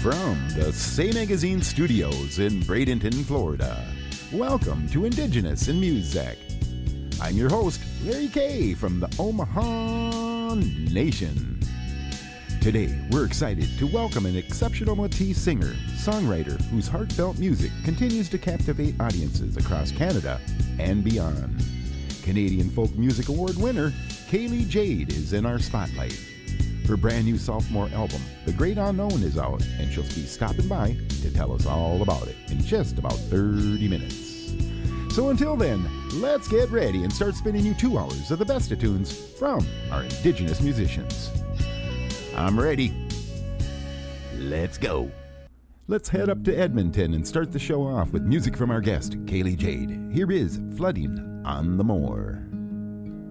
From the Say Magazine studios in Bradenton, Florida, welcome to Indigenous in Music. I'm your host, Larry K. from the Omaha Nation. Today, we're excited to welcome an exceptional Métis singer, songwriter whose heartfelt music continues to captivate audiences across Canada and beyond. Canadian Folk Music Award winner, Kaylee Jade is in our spotlight. Her brand new sophomore album, The Great Unknown, is out, and she'll be stopping by to tell us all about it in just about 30 minutes. So until then, let's get ready and start spinning you 2 hours of the best of tunes from our Indigenous musicians. I'm ready. Let's go. Let's head up to Edmonton and start the show off with music from our guest, Kaylee Jade. Here is Flooding on the Moor.